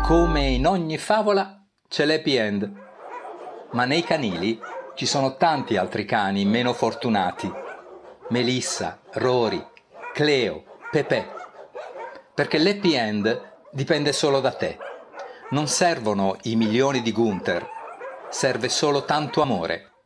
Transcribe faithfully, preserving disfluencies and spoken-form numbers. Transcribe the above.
Come in ogni favola c'è l'happy end, ma nei canili ci sono tanti altri cani meno fortunati. Melissa, Rory, Cleo, Pepe. Perché l'happy end dipende solo da te. Non servono i milioni di Gunther, serve solo tanto amore.